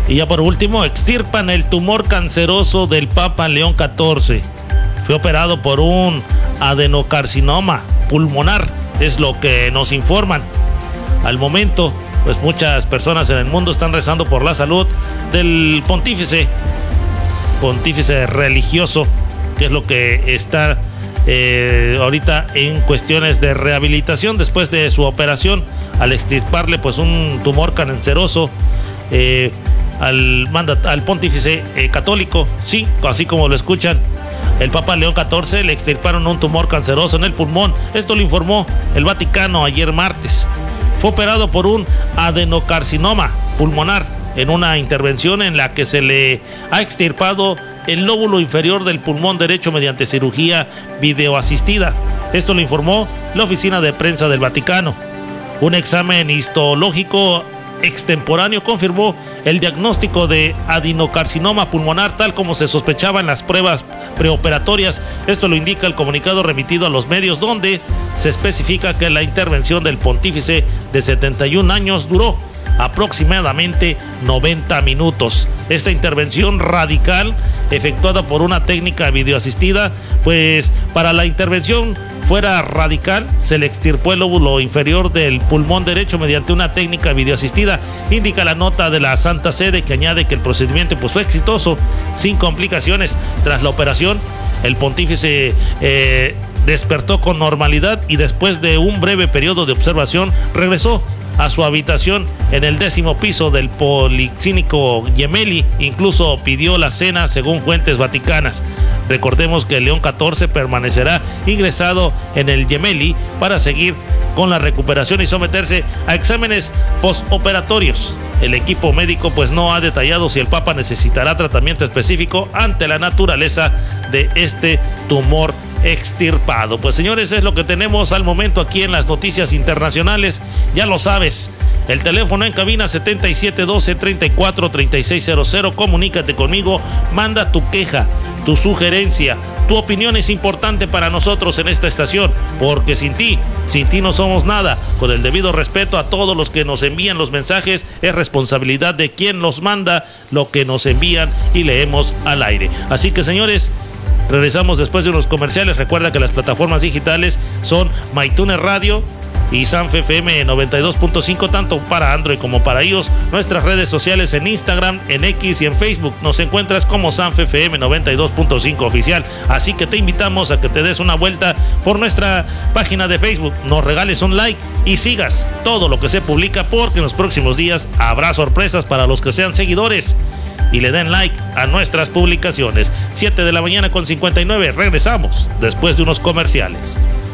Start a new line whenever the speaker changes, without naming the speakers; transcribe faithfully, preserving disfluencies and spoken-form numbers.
Y ya por último, extirpan el tumor canceroso del Papa León catorce. Fue operado por un adenocarcinoma pulmonar, es lo que nos informan. Al momento, pues muchas personas en el mundo están rezando por la salud del pontífice, pontífice religioso, que es lo que está eh, ahorita en cuestiones de rehabilitación después de su operación al extirparle pues un tumor canceroso eh, al, mandat, al pontífice eh, católico. Sí, así como lo escuchan, el Papa León catorce le extirparon un tumor canceroso en el pulmón. Esto lo informó el Vaticano ayer martes. Fue operado por un adenocarcinoma pulmonar en una intervención en la que se le ha extirpado el lóbulo inferior del pulmón derecho mediante cirugía videoasistida. Esto lo informó la oficina de prensa del Vaticano. Un examen histológico extemporáneo confirmó el diagnóstico de adenocarcinoma pulmonar tal como se sospechaba en las pruebas preoperatorias. Esto lo indica el comunicado remitido a los medios, donde se especifica que la intervención del pontífice de setenta y un años duró aproximadamente noventa minutos. Esta intervención radical, efectuada por una técnica videoasistida, pues para la intervención fuera radical, se le extirpó el lóbulo inferior del pulmón derecho mediante una técnica videoasistida. Indica la nota de la Santa Sede, que añade que el procedimiento pues, fue exitoso, sin complicaciones. Tras la operación, el pontífice eh, despertó con normalidad y después de un breve periodo de observación regresó a su habitación en el décimo piso del Policlínico Gemelli. Incluso pidió la cena, según fuentes vaticanas. Recordemos que León catorce permanecerá ingresado en el Gemelli para seguir con la recuperación y someterse a exámenes postoperatorios. El equipo médico pues no ha detallado si el Papa necesitará tratamiento específico ante la naturaleza de este tumor extirpado. Pues señores, es lo que tenemos al momento aquí en las noticias internacionales. Ya lo sabes, el teléfono en cabina setenta y siete doce, treinta y cuatro, treinta y seis cero cero. Comunícate conmigo, manda tu queja, tu sugerencia. Tu opinión es importante para nosotros en esta estación, porque sin ti, sin ti no somos nada. Con el debido respeto a todos los que nos envían los mensajes, es responsabilidad de quien los manda lo que nos envían y leemos al aire. Así que señores, regresamos después de unos comerciales. Recuerda que las plataformas digitales son MyTuner Radio y Sanfe F M noventa y dos punto cinco, tanto para Android como para iOS. Nuestras redes sociales en Instagram, en X y en Facebook nos encuentras como Sanfe F M noventa y dos punto cinco oficial. Así que te invitamos a que te des una vuelta por nuestra página de Facebook, nos regales un like y sigas todo lo que se publica, porque en los próximos días habrá sorpresas para los que sean seguidores y le den like a nuestras publicaciones. siete de la mañana con cincuenta y nueve. Regresamos después de unos comerciales.